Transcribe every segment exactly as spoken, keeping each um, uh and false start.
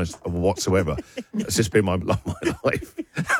exercise whatsoever. It's just been my, my life.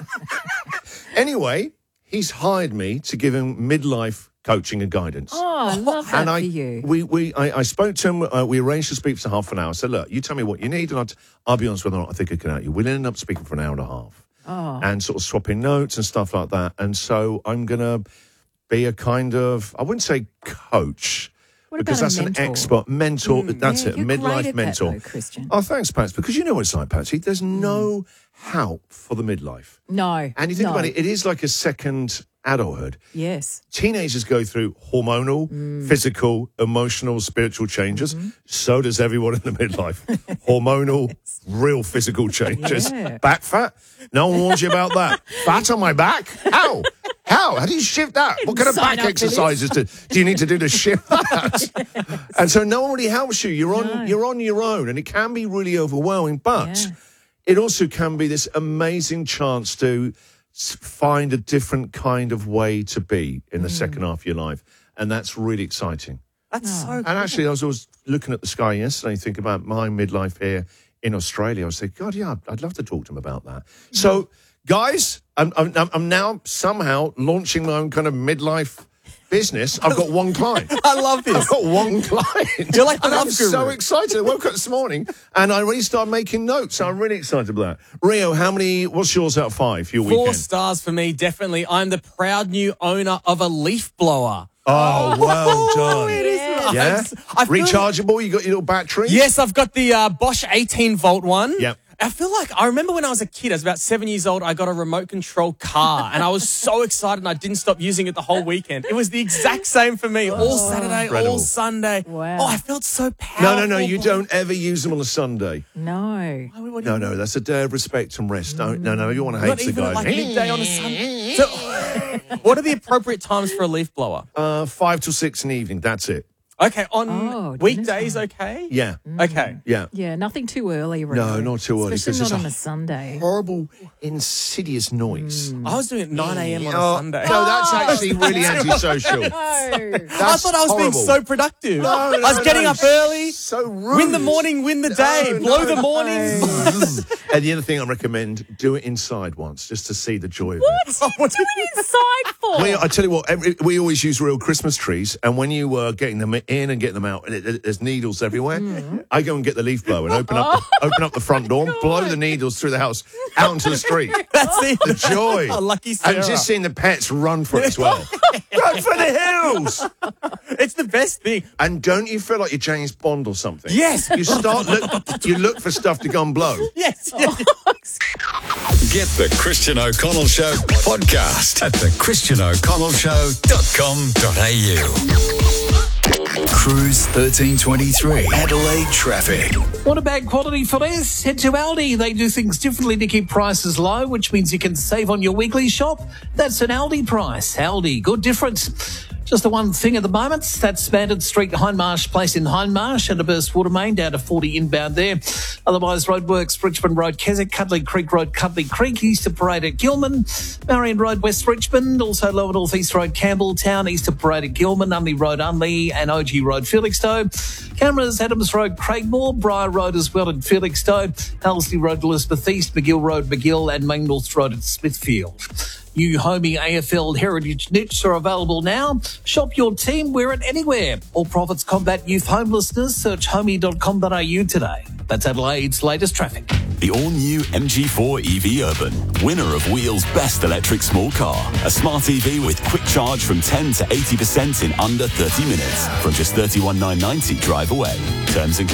Anyway, he's hired me to give him midlife coaching and guidance. Oh, I love that and I, for you. We, we, I, I spoke to him. Uh, we arranged to speak for half an hour. I said, look, you tell me what you need, and I'll, I'll be honest whether or not I think I can help you. We'll end up speaking for an hour and a half. Oh. And sort of swapping notes and stuff like that. And so I'm going to be a kind of, I wouldn't say coach, What because about a that's mentor? an expert mentor. Mm, that's yeah, it, you're midlife great at mentor. That, though, Christian. Oh, thanks, Pats, because you know what it's like, Patsy. There's no help for the midlife. No. And you think no. about it, it is like a second adulthood. Yes. Teenagers go through hormonal, Mm. physical, emotional, spiritual changes. Mm-hmm. So does everyone in the midlife. Hormonal, real physical changes. Yeah. Back fat? No one warns you about that. Fat on my back? How? How? How do you shift that? What kind of Sign back up for this. exercises do, do you need to do to shift that? And so no one really helps you. You're on, No. you're on your own, and it can be really overwhelming, but Yeah. it also can be this amazing chance to s- find a different kind of way to be in the Mm. second half of your life. And that's really exciting. That's so cool. And actually, I was always looking at the sky yesterday, thinking about my midlife here in Australia. I was thinking, God, yeah, I'd- I'd love to talk to him about that. So, guys, I'm, I'm, I'm now somehow launching my own kind of midlife business. I've got one client. I love this. I've got one client. You're like the and I'm love guru. so excited. I woke up this morning and I really started making notes. So I'm really excited about that. Rio, how many, what's yours out of five for your Four weekend? stars for me, definitely. I'm the proud new owner of a leaf blower. Oh, well done. It is Yes. Yeah? I feel- Rechargeable? You got your little battery? Yes, I've got the uh, Bosch eighteen volt one. Yep. I feel like I remember when I was a kid, I was about seven years old, I got a remote control car and I was so excited and I didn't stop using it the whole weekend. It was the exact same for me, all Saturday, Incredible. all Sunday. Wow. Oh, I felt so powerful. No, no, no. You don't ever use them on a Sunday. No. No, no. That's a day of respect and rest. No, no, no. You want to hate Not the even guy. at like midday on a Sunday. So, what are the appropriate times for a leaf blower? Uh, five till six in the evening. That's it. Okay, on Oh, weekdays, dinner okay? Yeah. Okay. Yeah. Yeah, nothing too early, really. No, not too early, 'cause Especially there's not a on a Sunday. Horrible, insidious noise. I was doing it nine a.m. on a Oh, Sunday. No, that's actually really antisocial. No. I That's thought I was horrible. being so productive. No, I no, was getting no, up early. So rude. Win the morning, win the day. No, Blow no. the mornings. And the other thing I recommend, do it inside once, just to see the joy of What? it. What are you doing inside for? We, I tell you what, every, we always use real Christmas trees, and when you are uh, getting them in and getting them out, and it, it, there's needles everywhere, I go and get the leaf blower and open up, the, open up the front door, and blow the needles through the house out into the street. That's it. The joy. Oh, lucky Sarah. And just seeing the pets run for it as well. Run for the hills. It's the best thing. And don't you feel like you're James Bond or something? Yes. You start look, you look for stuff to go and blow. Yes. yes. Get the Christian O'Connell Show podcast at the christian o'connell show dot com dot a u. Cruise thirteen twenty-three Adelaide traffic. Want a bag quality for this? Head to Aldi. They do things differently to keep prices low, which means you can save on your weekly shop. That's an Aldi price. Aldi, good difference. Just the one thing at the moment, that's Bandit Street, Hindmarsh Place in Hindmarsh, and a burst water main down to forty inbound there. Otherwise, roadworks, Richmond Road, Keswick, Cuddly Creek Road, Cuddly Creek, east of Parade at Gilman, Marion Road, West Richmond, also Lower North East Road, Campbelltown, east of Parade at Gilman, Unley Road, Unley, and O G Road, Felixstowe. Cameras, Adams Road, Craigmore, Briar Road as well at Felixstowe, Ellerslie Road, Elizabeth East, McGill Road, McGill, and Main North Road at Smithfield. New Homey A F L Heritage Knits are available now. Shop your team, wear it anywhere. All profits combat youth homelessness. Search homey dot com dot a u today. That's Adelaide's latest traffic. The all-new M G four E V Urban, winner of Wheel's Best Electric Small Car. A smart E V with quick charge from ten to eighty percent in under thirty minutes. From just thirty-one thousand nine hundred ninety drive away. Terms and